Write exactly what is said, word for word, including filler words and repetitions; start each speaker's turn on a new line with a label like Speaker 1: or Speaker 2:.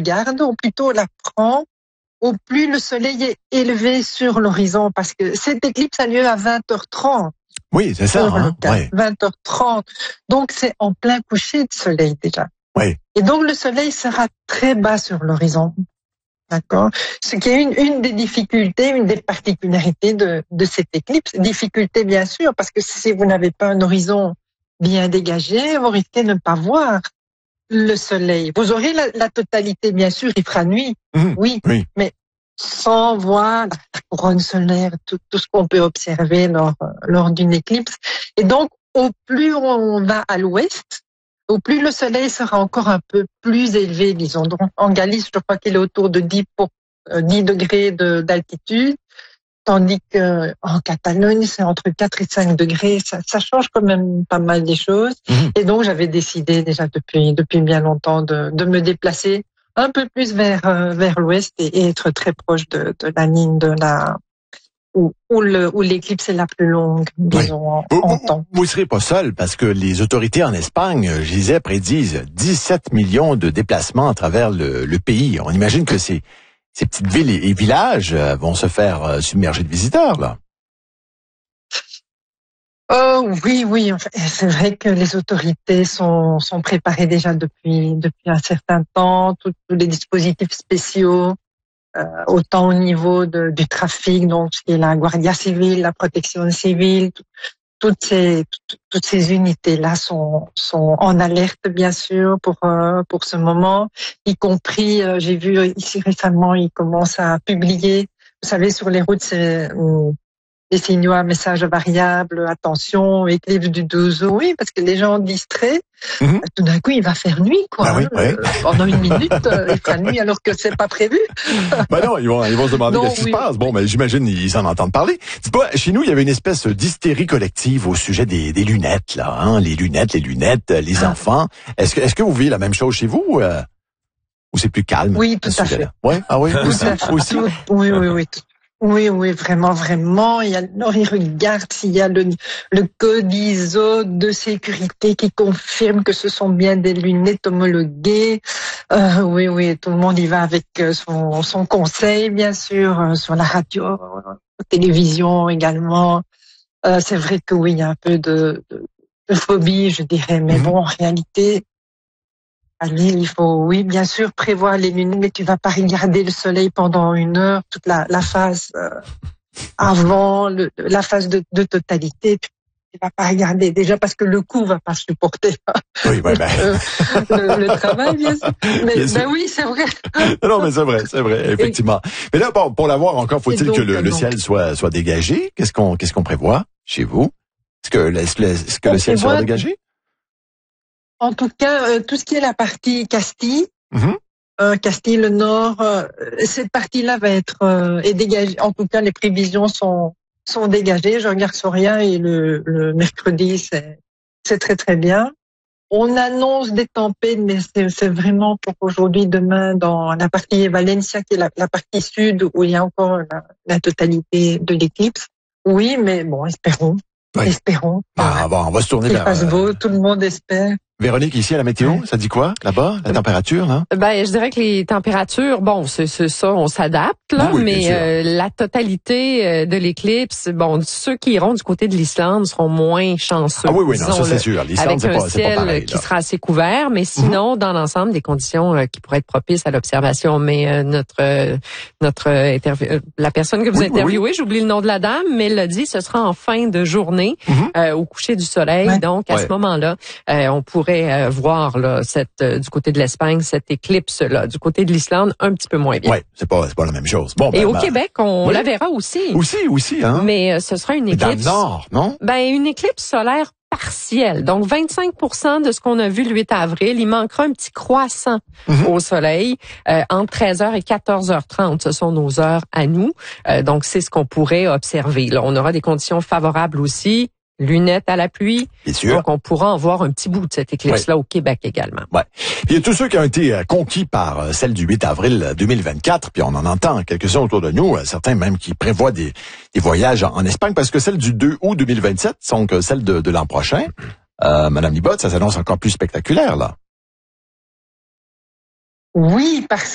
Speaker 1: regarde, ou plutôt la prend, au plus le soleil est élevé sur l'horizon, parce que cette éclipse a lieu à vingt heures trente.
Speaker 2: Oui, c'est ça, hein? Ouais.
Speaker 1: vingt heures trente. Donc, c'est en plein coucher de soleil, déjà.
Speaker 2: Oui.
Speaker 1: Et donc, le soleil sera très bas sur l'horizon. D'accord? Ce qui est une, une des difficultés, une des particularités de, de cette éclipse. Difficulté, bien sûr, parce que si vous n'avez pas un horizon bien dégagé, vous risquez de ne pas voir le soleil. Vous aurez la, la totalité, bien sûr, il fera nuit.
Speaker 2: Mmh,
Speaker 1: oui,
Speaker 2: oui.
Speaker 1: Mais sans voir la couronne solaire, tout, tout ce qu'on peut observer lors, lors d'une éclipse. Et donc, au plus on va à l'ouest, au plus le soleil sera encore un peu plus élevé, disons. Donc, en Galice, je crois qu'il est autour de dix, pour, euh, dix degrés de, d'altitude, tandis que en Catalogne, c'est entre quatre et cinq degrés. Ça, ça change quand même pas mal des choses. Mmh. Et donc, j'avais décidé déjà depuis, depuis bien longtemps de, de me déplacer un peu plus vers, euh, vers l'ouest et, et être très proche de, de la ligne de la, où, où, le, où l'éclipse est la plus longue, disons,
Speaker 2: oui.
Speaker 1: en, en
Speaker 2: vous,
Speaker 1: temps.
Speaker 2: Vous ne serez pas seul parce que les autorités en Espagne, je disais, prédisent dix-sept millions de déplacements à travers le, le pays. On imagine que ces, ces petites villes et, et villages vont se faire submerger de visiteurs, là.
Speaker 1: Oh oui, oui. C'est vrai que les autorités sont, sont préparées déjà depuis, depuis un certain temps. Tous les dispositifs spéciaux, euh, autant au niveau de, du trafic, donc ce qui est la Guardia Civile, la protection civile, tout, toutes ces toutes, toutes ces unités-là sont sont en alerte, bien sûr, pour euh, pour ce moment. Y compris, euh, j'ai vu ici récemment, ils commencent à publier, vous savez, sur les routes, c'est euh, des signaux à messages variables, attention, éclipse du douze août, oui, parce que les gens distraits, mmh. tout d'un coup, il va faire nuit, quoi.
Speaker 2: Ah oui,
Speaker 1: hein,
Speaker 2: oui.
Speaker 1: euh, pendant une minute, euh, il fera nuit alors que c'est pas prévu.
Speaker 2: Ben non, ils vont, ils vont se demander qu'est-ce qui
Speaker 1: oui.
Speaker 2: se passe. Bon, ben j'imagine ils en entendent parler. Dis-moi, chez nous, il y avait une espèce d'hystérie collective au sujet des, des lunettes, là, hein, les lunettes, les lunettes, les ah. enfants. Est-ce que, est-ce que vous vivez la même chose chez vous euh, ou c'est plus calme?
Speaker 1: Oui, tout à fait.
Speaker 2: Ouais, ah oui, aussi, aussi.
Speaker 1: Oui, oui, oui. Tout. Oui, oui, vraiment, vraiment. Il y a, alors, ils regardent s'il y a le, le code I S O de sécurité qui confirme que ce sont bien des lunettes homologuées. Euh, oui, oui, tout le monde y va avec son, son conseil, bien sûr, sur la radio, la télévision également. Euh, c'est vrai que oui, il y a un peu de, de, de phobie, je dirais, mais mmh. bon, en réalité, à Lille, il faut, oui, bien sûr, prévoir les lunettes, mais tu vas pas regarder le soleil pendant une heure, toute la, la phase euh, avant, le, la phase de, de totalité. Tu, tu vas pas regarder, déjà parce que le cou va pas supporter
Speaker 2: oui, ouais, ben.
Speaker 1: le, le travail, bien sûr. Mais bien ben sûr. Oui, c'est vrai.
Speaker 2: Non, mais c'est vrai, c'est vrai, effectivement. Et, mais là, bon, pour l'avoir, encore faut-il donc, que le, le ciel soit, soit dégagé. Qu'est-ce qu'on, qu'est-ce qu'on prévoit chez vous? Est-ce que, est-ce, est-ce que le ciel sera dégagé?
Speaker 1: En tout cas, euh, tout ce qui est la partie Castille,
Speaker 2: mmh.
Speaker 1: euh, Castille le Nord, euh, cette partie-là va être euh, est dégagée. En tout cas, les prévisions sont sont dégagées. Je regarde sur rien et le, le mercredi, c'est c'est très très bien. On annonce des tempêtes, mais c'est, c'est vraiment pour aujourd'hui, demain, dans la partie Valencia, qui est la, la partie sud, où il y a encore la, la totalité de l'éclipse. Oui, mais bon, espérons. Oui. Espérons.
Speaker 2: Ah, bon, on va se tourner vers...
Speaker 1: Il fasse beau, tout le monde espère.
Speaker 2: Véronique, ici à la météo, oui. Ça dit quoi là-bas, la température là?
Speaker 3: Ben, je dirais que les températures, bon, c'est, c'est ça, on s'adapte là, oui, mais euh, la totalité euh, de l'éclipse, bon, ceux qui iront du côté de l'Islande seront moins chanceux.
Speaker 2: Ah oui, oui, non, ça c'est sûr. L'Islande,
Speaker 3: avec
Speaker 2: c'est
Speaker 3: un
Speaker 2: pas,
Speaker 3: ciel
Speaker 2: c'est pas pareil,
Speaker 3: qui sera assez couvert, mais sinon, mm-hmm. dans l'ensemble, des conditions euh, qui pourraient être propices à l'observation. Mais euh, notre euh, notre euh, interview, euh, la personne que vous oui, interviewez, oui, oui. j'oublie le nom de la dame, mais elle l'a dit, ce sera en fin de journée, mm-hmm. euh, au coucher du soleil. Ouais. Donc à ouais. ce moment-là, euh, on pourrait euh, voir là, cette, euh, du côté de l'Espagne, cette éclipse-là. Du côté de l'Islande, un petit peu moins bien.
Speaker 2: Oui, c'est pas, c'est pas la même chose. Bon, ben,
Speaker 3: et au
Speaker 2: ben,
Speaker 3: Québec, on
Speaker 2: oui.
Speaker 3: la verra aussi.
Speaker 2: Aussi, aussi, hein.
Speaker 3: Mais euh, ce sera une éclipse.
Speaker 2: Mais dans le nord, non?
Speaker 3: Ben, une éclipse solaire partielle. Donc, vingt-cinq pour cent de ce qu'on a vu le huit avril. Il manquera un petit croissant mm-hmm. au soleil euh, entre treize heures et quatorze heures trente. Ce sont nos heures à nous. Euh, donc, c'est ce qu'on pourrait observer. Là, on aura des conditions favorables aussi. Lunettes à la pluie.
Speaker 2: Bien sûr.
Speaker 3: Donc, on pourra en voir un petit bout de cette éclipse-là ouais. au Québec également.
Speaker 2: Ouais. Puis il y a tous ceux qui ont été conquis par celle du huit avril deux mille vingt-quatre, puis on en entend quelques-uns autour de nous, certains même qui prévoient des, des voyages en Espagne, parce que celle du deux août deux mille vingt-sept sont que celle de, de l'an prochain. Euh, Madame Libotte, ça s'annonce encore plus spectaculaire, là.
Speaker 1: Oui, parce